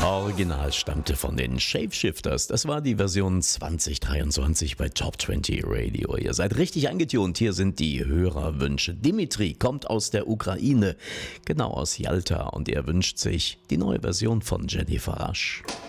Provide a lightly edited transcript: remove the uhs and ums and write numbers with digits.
Original stammte von den Shapeshifters. Das war die Version 2023 bei Top 20 Radio. Ihr seid richtig eingetunt. Hier sind die Hörerwünsche. Dimitri kommt aus der Ukraine, genau aus Jalta, und er wünscht sich die neue Version von Jennifer Rush.